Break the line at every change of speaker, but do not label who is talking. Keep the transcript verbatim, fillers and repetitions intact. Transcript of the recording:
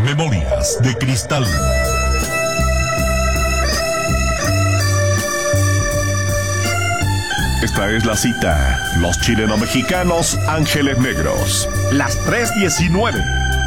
Memorias de Cristal. Esta es la cita. Los chileno-mexicanos Ángeles Negros. Las tres diecinueve.